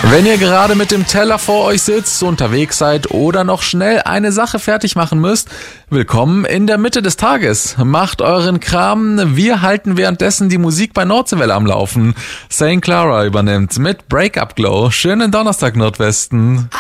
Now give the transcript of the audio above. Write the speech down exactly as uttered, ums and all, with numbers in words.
Wenn ihr gerade mit dem Teller vor euch sitzt, unterwegs seid oder noch schnell eine Sache fertig machen müsst, willkommen in der Mitte des Tages. Macht euren Kram, wir halten währenddessen die Musik bei Nordseewelle am Laufen. Saint Clara übernimmt mit Break Up Glow. Schönen Donnerstag, Nordwesten.